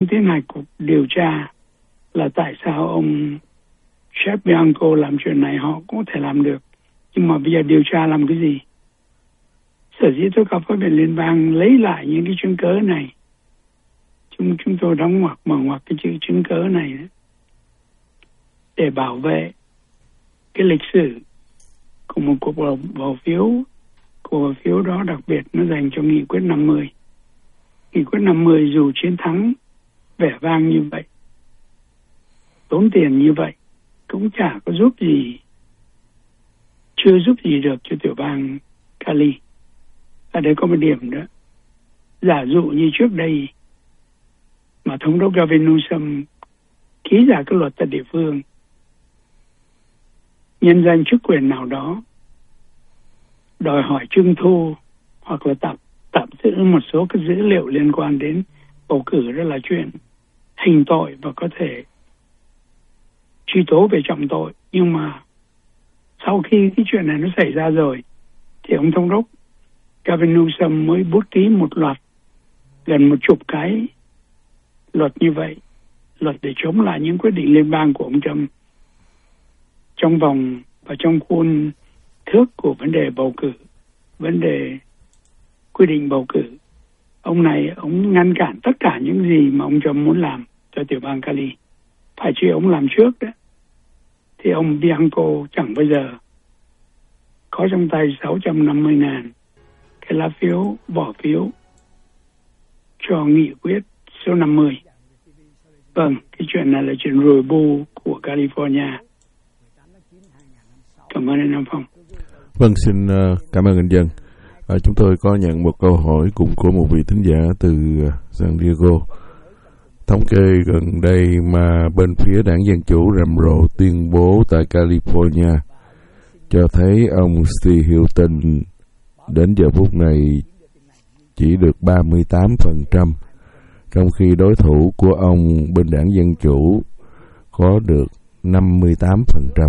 tiến hành cuộc điều tra là tại sao ông Jeff Bianco làm chuyện này, họ cũng có thể làm được. Nhưng mà bây giờ điều tra làm cái gì? Sở dĩ tôi gặp với bên liên bang lấy lại những cái chứng cớ này. Chúng tôi đóng ngoặc mở ngoặc cái chữ chứng cớ này đấy, để bảo vệ cái lịch sử của một cuộc bầu phiếu. Cuộc bầu phiếu đó đặc biệt nó dành cho nghị quyết 50. Nghị quyết 50 dù chiến thắng vẻ vang như vậy, tốn tiền như vậy, cũng chả có giúp gì, chưa giúp gì được cho tiểu bang Cali. Ở đây có một điểm nữa. Giả dụ như trước đây mà thống đốc Gavin Newsom ký ra cái luật tại địa phương, nhân danh chức quyền nào đó đòi hỏi trưng thu hoặc là tạm giữ một số cái dữ liệu liên quan đến bầu cử, đó là chuyện hình tội và có thể truy tố về trọng tội. Nhưng mà sau khi cái chuyện này nó xảy ra rồi thì ông thống đốc Gavin Newsom mới bút ký một loạt gần 10 cái luật như vậy, luật để chống lại những quyết định liên bang của ông Trump trong vòng và trong khuôn thước của vấn đề bầu cử, vấn đề quy định bầu cử. Ông này, ông ngăn cản tất cả những gì mà ông Trump muốn làm cho tiểu bang Cali. Phải chỉ ông làm trước đó, thì ông Bianco chẳng bao giờ có trong tay 650.000 cái lá phiếu bỏ phiếu cho nghị quyết số 50. Vâng, cái chuyện này là chuyện rùi bu của California. Cảm ơn anh Nam Phong. Vâng, xin cảm ơn anh Dân. Chúng tôi có nhận một câu hỏi cũng của một vị thính giả từ San Diego. Thống kê gần đây mà bên phía đảng Dân Chủ rầm rộ tuyên bố tại California cho thấy ông Steve Hilton đến giờ phút này chỉ được 38%, trong khi đối thủ của ông bên đảng Dân Chủ có được 58%.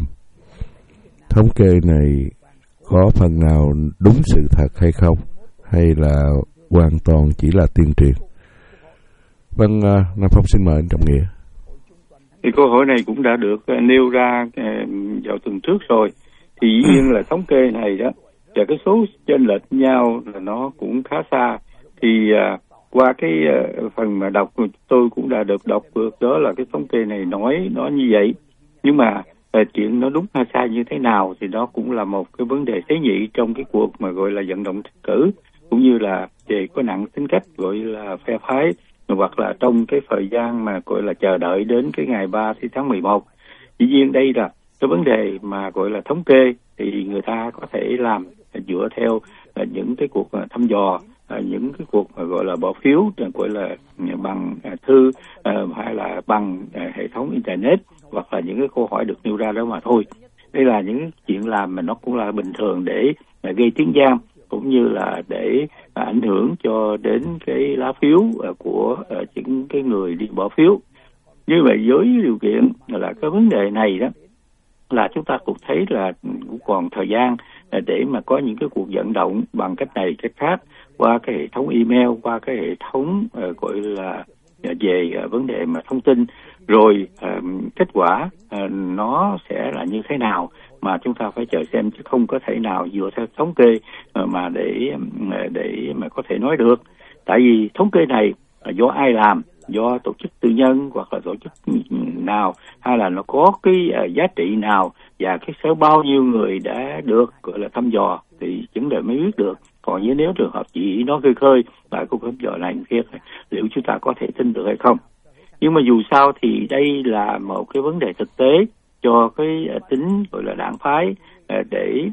Thống kê này có phần nào đúng sự thật hay không, hay là hoàn toàn chỉ là tuyên truyền? Vâng, Nam Phong xin mời anh Trọng Nghĩa. Thì câu hỏi này cũng đã được nêu ra vào tuần trước rồi. Thì dĩ nhiên là thống kê này đó, và cái số chênh lệch nhau là nó cũng khá xa. Thì qua cái phần mà đọc tôi cũng đã được đọc được, đó là cái thống kê này nói nó như vậy. Nhưng mà chuyện nó đúng hay sai như thế nào thì đó cũng là một cái vấn đề tế nhị trong cái cuộc mà gọi là vận động tranh cử, cũng như là về có nặng tính cách gọi là phe phái, hoặc là trong cái thời gian mà gọi là chờ đợi đến cái ngày 3 tháng 11. Dĩ nhiên đây là cái vấn đề mà gọi là thống kê, thì người ta có thể làm dựa theo những cái cuộc thăm dò, những cái cuộc gọi là bỏ phiếu gọi là bằng thư hay là bằng hệ thống internet, hoặc là những cái câu hỏi được nêu ra đó mà thôi. Đây là những chuyện làm mà nó cũng là bình thường để gây tiếng vang, cũng như là để ảnh hưởng cho đến cái lá phiếu của những cái người đi bỏ phiếu. Như vậy với điều kiện là cái vấn đề này đó là chúng ta cũng thấy là cũng còn thời gian để mà có những cái cuộc vận động bằng cách này cách khác, qua cái hệ thống email, qua cái hệ thống gọi là về vấn đề mà thông tin, rồi kết quả nó sẽ là như thế nào mà chúng ta phải chờ xem, chứ không có thể nào dựa theo thống kê mà để mà có thể nói được. Tại vì thống kê này do ai làm, do tổ chức tư nhân hoặc là tổ chức nào, hay là nó có cái giá trị nào, và cái số bao nhiêu người đã được gọi là thăm dò thì vấn đề mới biết được. Còn nếu trường hợp chỉ nó khơi lại cuộc thăm dò này kia, liệu chúng ta có thể tin được hay không? Nhưng mà dù sao thì đây là một cái vấn đề thực tế cho cái tính gọi là đảng phái để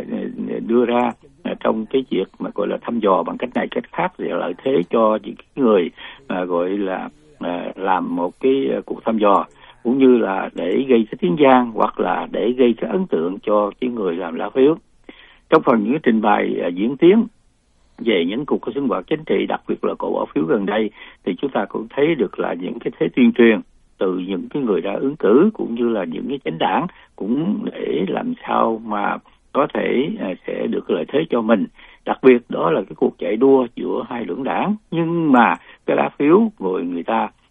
đưa ra trong cái việc mà gọi là thăm dò bằng cách này cách khác, để lợi thế cho những người gọi là làm một cái cuộc thăm dò, cũng như là để gây cái tiếng vang, hoặc là để gây cái ấn tượng cho cái người làm lá phiếu. Trong phần những trình bày diễn tiến về những cuộc sinh hoạt chính trị, đặc biệt là cuộc bỏ phiếu gần đây, thì chúng ta cũng thấy được là những cái thế tuyên truyền từ những cái người đã ứng cử, cũng như là những cái chính đảng, cũng để làm sao mà có thể sẽ được lợi thế cho mình. Đặc biệt đó là cái cuộc chạy đua giữa hai lưỡng đảng, nhưng mà cái lá phiếu người ta